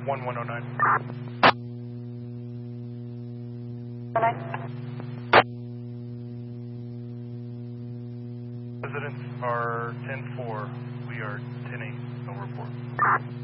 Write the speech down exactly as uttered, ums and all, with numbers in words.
one one oh nine. Residents are ten four. We are ten eight. No report.